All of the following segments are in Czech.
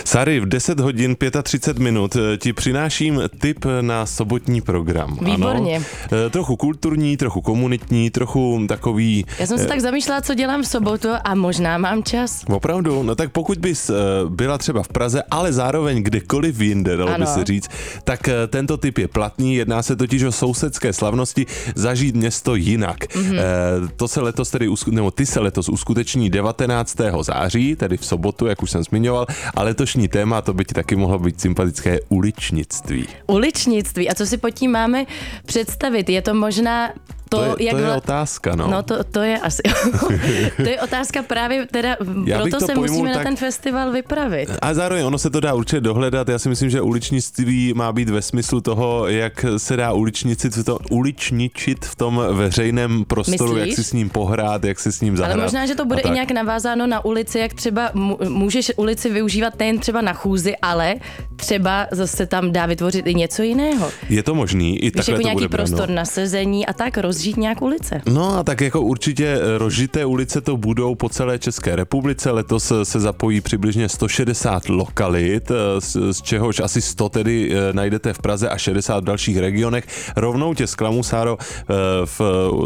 Sary, v 10 hodin 35 minut ti přináším tip na sobotní program. Výborně. Ano? Trochu kulturní, trochu komunitní, trochu takový... Já jsem se tak zamýšlela, co dělám v sobotu a možná mám čas. Opravdu? No tak pokud bys byla třeba v Praze, ale zároveň kdekoliv jinde, dalo by se říct, tak tento tip je platný. Jedná se totiž o sousedské slavnosti Zažít město jinak. To se letos ty se letos uskuteční 19. září, tedy v sobotu, jak už jsem zmiňoval, a letošní téma, to by ti taky mohlo být sympatické, uličnictví. Uličnictví. A co si pod tím máme představit? Je to možná... To je otázka, no. No to je asi. To je otázka právě teda, proto se musíme na ten festival vypravit. A zároveň ono se to dá určitě dohledat. Já si myslím, že uličnictví má být ve smyslu toho, jak se dá uličničit v tom veřejném prostoru, Myslíš? Jak si s ním pohrát, jak si s ním zahrát. Ale možná, že to bude i nějak navázáno na ulici, jak třeba můžeš ulici využívat nejen třeba na chůzi, ale třeba zase tam dá vytvořit i něco jiného. Je to možný, i takhle jako to nějaký bude prostor na sezení a tak rozžít nějak ulice. No a tak jako určitě rozžité ulice to budou po celé České republice. Letos se zapojí přibližně 160 lokalit, z čehož asi 100 tedy najdete v Praze a 60 v dalších regionech. Rovnou tě zklamu, Sáro, v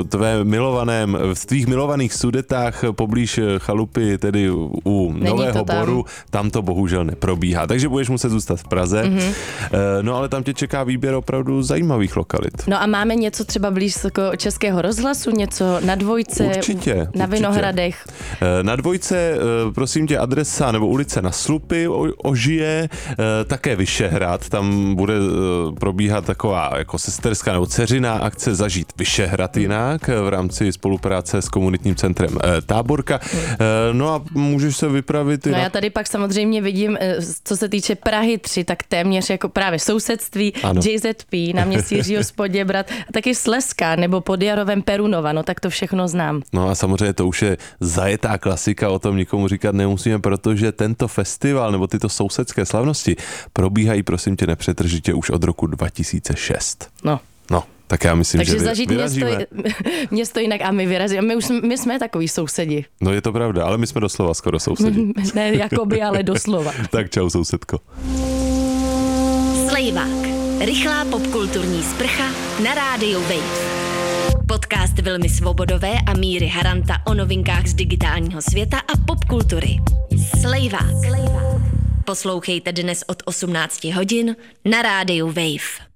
tvých milovaných Sudetách poblíž chalupy, tedy u Nového Boru, tam to bohužel neprobíhá. Takže budeš muset zůstat v Praze. No ale tam tě čeká výběr opravdu zajímavých lokalit. No a máme něco třeba blízko Českého rozhlasu, něco na Dvojce, určitě. Na Vinohradech. Na Dvojce, prosím tě, adresa nebo ulice Na Slupy ožije, také Vyšehrad, tam bude probíhat taková jako sesterská nebo dceřiná akce Zažít Vyšehrad jinak v rámci spolupráce s komunitním centrem Táborka. No a můžeš se vypravit. No já tady pak samozřejmě vidím, co se týče Prahy 3, tak téměř jako právě sousedství, ano. JZP, náměstí Jiřího z Poděbrad, a taky Slezská nebo pod Jarovem Perunova, no tak to všechno znám. No a samozřejmě to už je zajetá klasika, o tom nikomu říkat nemusíme, protože tento festival nebo tyto sousedské slavnosti probíhají, prosím tě, nepřetržitě už od roku 2006. No, tak já myslím, takže že zažít město jinak a my vyrazíme. My jsme takový sousedi. No je to pravda, ale my jsme doslova skoro sousedi. Ne jakoby, ale doslova. Tak čau, sousedko. Slejvák. Rychlá popkulturní sprcha na rádiu Wave. Podcast Vilmy Svobodové a Míry Haranta o novinkách z digitálního světa a popkultury. Slejvák. Poslouchejte dnes od 18 hodin na rádiu Wave.